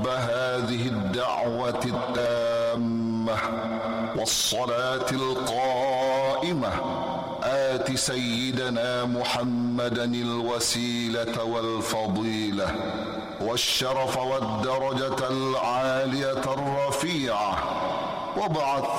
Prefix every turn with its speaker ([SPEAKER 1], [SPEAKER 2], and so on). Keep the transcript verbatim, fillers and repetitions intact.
[SPEAKER 1] هذه الدعوة التامة والصلاة القائمة آت سيدنا محمدا الوسيلة والفضيلة والشرف والدرجة العالية الرفيعة وابعث